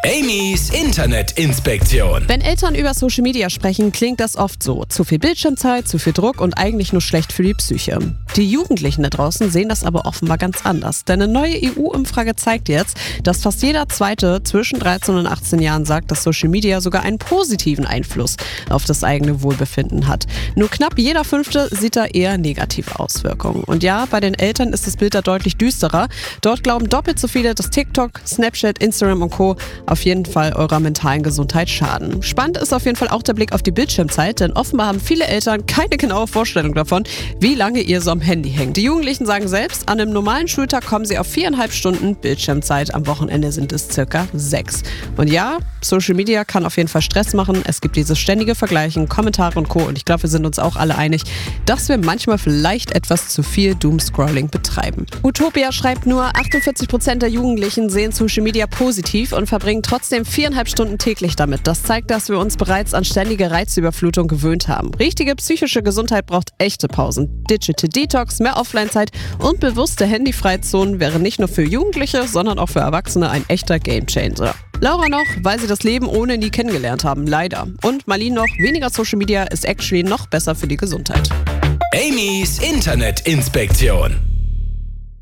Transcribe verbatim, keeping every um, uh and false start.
Amy's Internetinspektion. Wenn Eltern über Social Media sprechen, klingt das oft so. Zu viel Bildschirmzeit, zu viel Druck und eigentlich nur schlecht für die Psyche. Die Jugendlichen da draußen sehen das aber offenbar ganz anders. Denn eine neue E U-Umfrage zeigt jetzt, dass fast jeder Zweite zwischen dreizehn und achtzehn Jahren sagt, dass Social Media sogar einen positiven Einfluss auf das eigene Wohlbefinden hat. Nur knapp jeder Fünfte sieht da eher negative Auswirkungen. Und ja, bei den Eltern ist das Bild da deutlich düsterer. Dort glauben doppelt so viele, dass TikTok, Snapchat, Instagram und Co. auf jeden Fall eurer mentalen Gesundheit schaden. Spannend ist auf jeden Fall auch der Blick auf die Bildschirmzeit, denn offenbar haben viele Eltern keine genaue Vorstellung davon, wie lange ihr so am Handy hängt. Die Jugendlichen sagen selbst, an einem normalen Schultag kommen sie auf viereinhalb Stunden Bildschirmzeit, am Wochenende sind es circa sechs. Und ja, Social Media kann auf jeden Fall Stress machen, es gibt dieses ständige Vergleichen, Kommentare und Co. Und ich glaube, wir sind uns auch alle einig, dass wir manchmal vielleicht etwas zu viel Doomscrolling betreiben. Utopia schreibt, nur achtundvierzig Prozent der Jugendlichen sehen Social Media positiv und verbringen trotzdem viereinhalb Stunden täglich damit. Das zeigt, dass wir uns bereits an ständige Reizüberflutung gewöhnt haben. Richtige psychische Gesundheit braucht echte Pausen. Digital Detox, mehr Offline-Zeit und bewusste Handyfreizonen wären nicht nur für Jugendliche, sondern auch für Erwachsene ein echter Gamechanger. Laura noch, weil sie das Leben ohne nie kennengelernt haben, leider. Und Marlene noch, weniger Social Media ist actually noch besser für die Gesundheit. Amy's Internetinspektion.